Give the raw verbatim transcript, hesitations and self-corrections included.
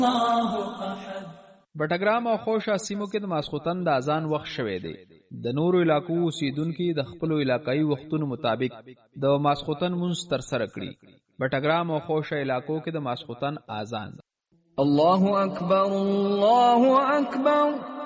بټګرام او خوشا سیمو کې د ماسخوتن د اذان وخت شوه دی. د نورو علاقو اوسیدونکو د خپل علاقايي وختونو مطابق د ماسخوتن منځ تر سره کړی. بټګرام او خوشا علاقو کې د ماسخوتن اذان الله اکبر الله اکبر